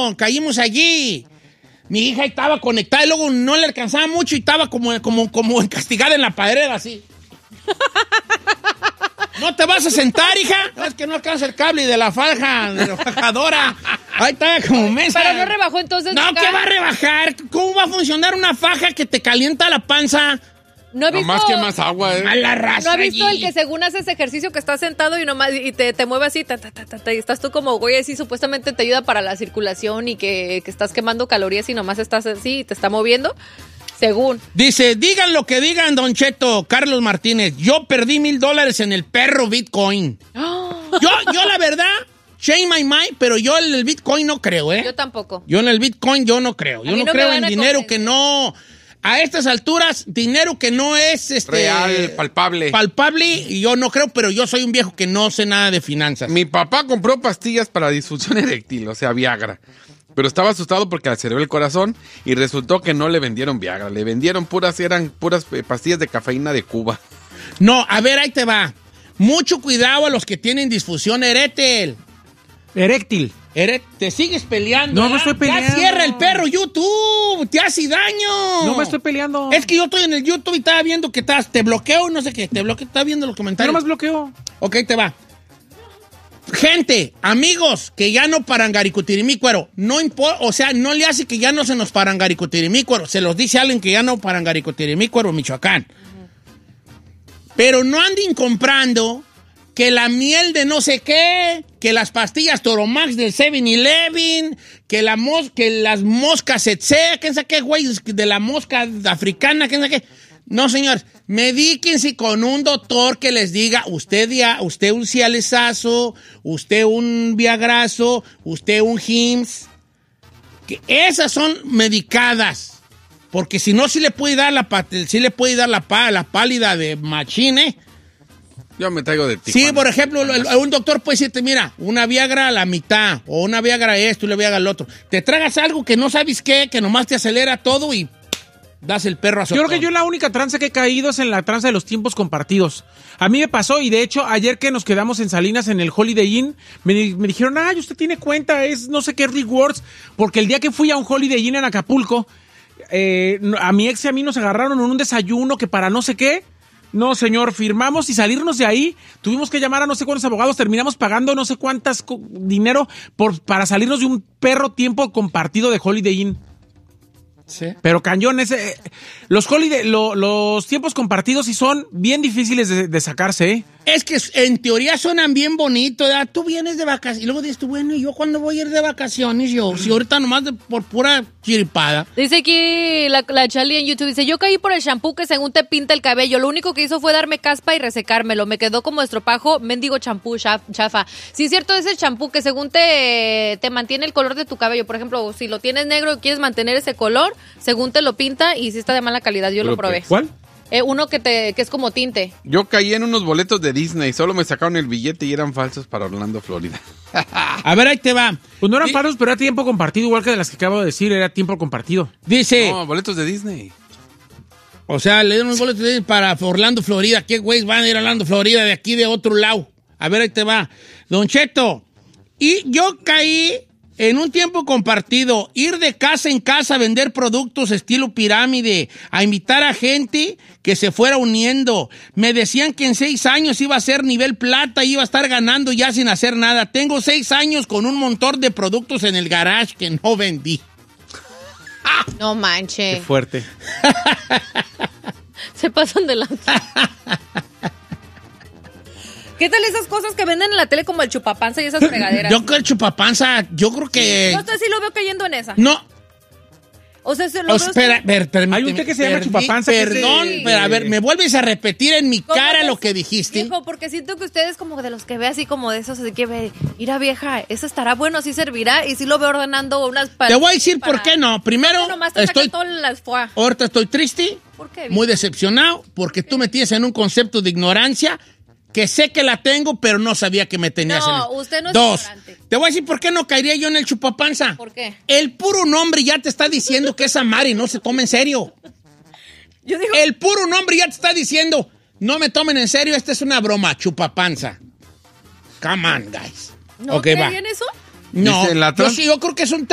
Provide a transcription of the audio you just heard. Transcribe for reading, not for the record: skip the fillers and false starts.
caímos allí. Mi hija estaba conectada y luego no le alcanzaba mucho y estaba como castigada en la pared, así. ¿No te vas a sentar, hija? No, es que no alcanza el cable de la fajadora. Ahí está como mesa. Pero no rebajó entonces. No, ¿qué va a rebajar? ¿Cómo va a funcionar una faja que te calienta la panza? No he visto. Nomás que más agua, Mala raza. ¿No has visto allí. el que según haces ejercicio que estás sentado y nomás y te mueve así, y estás tú como güey así, supuestamente te ayuda para la circulación y que estás quemando calorías y nomás estás así y te está moviendo? Según. Dice, digan lo que digan, Don Cheto, Carlos Martínez, yo perdí $1,000 en el perro Bitcoin. Yo la verdad, shame my mind, pero yo en el Bitcoin no creo, ¿eh? Yo tampoco. Yo en el Bitcoin yo no creo. Yo no creo en dinero convencer. que no... A estas alturas, dinero que no es real, palpable, y yo no creo, pero yo soy un viejo que no sé nada de finanzas. Mi papá compró pastillas para disfunción eréctil, o sea, Viagra. Pero estaba asustado porque aceleró el corazón y resultó que no le vendieron Viagra. Le vendieron eran puras pastillas de cafeína de Cuba. No, a ver, ahí te va. Mucho cuidado a los que tienen disfunción eréctil. Te sigues peleando. No me estoy peleando. Ya cierra el perro YouTube. Te hace daño. No me estoy peleando. Es que yo estoy en el YouTube y estaba viendo que te bloqueo y no sé qué. Estaba viendo los Yo comentarios. nomás bloqueo. Ok, te va. Gente, amigos, que ya no parangaricutirimícuaro. No importa, o sea, no le hace que ya no se nos parangaricutirimícuaro. Se los dice alguien que ya no parangaricutirimícuaro, Michoacán. Pero no anden comprando que la miel de no sé qué, que las pastillas Toromax del 7-Eleven, que las moscas etc., quién sabe qué, güey, de la mosca africana, quién sabe qué. No, señores, medíquense con un doctor que les diga, usted un cialesazo, usted un viagrazo, usted un Hims, que esas son medicadas, porque si no, sí le puede dar la pálida de machine. Yo me traigo de Tijuana. Sí, por ejemplo, un doctor puede decirte, mira, una Viagra a la mitad, o una Viagra esto y una Viagra al otro. Te tragas algo que no sabes qué, que nomás te acelera todo y das el perro a su. Yo creo que yo la única tranza que he caído es en la tranza de los tiempos compartidos. A mí me pasó, y de hecho, ayer que nos quedamos en Salinas en el Holiday Inn, me dijeron, usted tiene cuenta, es no sé qué rewards, porque el día que fui a un Holiday Inn en Acapulco, a mi ex y a mí nos agarraron en un desayuno que para no sé qué. No, señor, firmamos y salirnos de ahí. Tuvimos que llamar a no sé cuántos abogados, terminamos pagando no sé cuántas dinero para salirnos de un perro tiempo compartido de Holiday Inn. Sí. Pero cañón, los tiempos compartidos sí son bien difíciles de sacarse, ¿eh? Es que en teoría suenan bien bonitos. Tú vienes de vacaciones y luego dices tú, bueno, ¿y yo cuándo voy a ir de vacaciones? Yo, si ahorita nomás por pura chiripada. Dice aquí la Charlie en YouTube, dice, yo caí por el shampoo que según te pinta el cabello. Lo único que hizo fue darme caspa y resecármelo. Me quedó como estropajo, mendigo champú, chafa. Sí, es cierto, es el champú que según te mantiene el color de tu cabello. Por ejemplo, si lo tienes negro y quieres mantener ese color, según te lo pinta y si está de mala calidad. Yo lo probé. ¿Cuál? Uno que es como tinte. Yo caí en unos boletos de Disney, solo me sacaron el billete y eran falsos para Orlando, Florida. A ver, ahí te va. Pues no eran paros, pero era tiempo compartido, igual que de las que acabo de decir, era tiempo compartido. Dice, No, boletos de Disney. o sea, le dieron unos boletos para Orlando, Florida. ¿Qué güeyes van a ir a Orlando, Florida de aquí de otro lado? A ver, ahí te va. Don Cheto, y yo caí en un tiempo compartido, ir de casa en casa a vender productos estilo pirámide, a invitar a gente que se fuera uniendo. Me decían que en 6 años iba a ser nivel plata y iba a estar ganando ya sin hacer nada. Tengo 6 años con un montón de productos en el garage que no vendí. No manche. Qué fuerte. Se pasan de lanza. ¿Qué tal esas cosas que venden en la tele como el chupapanza y esas fregaderas? Yo creo el chupapanza, yo creo que... Yo sí lo veo cayendo en esa. No. O sea, se lo veo... Espera, permíteme. Hay un té que se llama chupapanza. Perdón, Sí. pero a ver, ¿me vuelves a repetir en mi ¿Cómo cara ves? lo que dijiste? Viejo, porque siento que ustedes como de los que ve así como de esos, así que ve, mira vieja, eso estará bueno, sí servirá, y sí lo veo ordenando unas... Te voy a decir por qué no. Primero, Nomás te estoy... sacan todas las fuá. Ahorita estoy triste, ¿Por qué? muy decepcionado, porque tú me tienes en un concepto de ignorancia que sé que la tengo, pero no sabía que me tenías en No, eso. usted no es 2, ignorante. te voy a decir por qué no caería yo en el chupapanza. ¿Por qué? El puro nombre ya te está diciendo que esa Mari no se toma en serio. Yo digo... El puro nombre ya te está diciendo, no me tomen en serio, esta es una broma, chupapanza. Come on, guys. ¿No Ok, creen va. en eso? No, Dice la yo creo que es un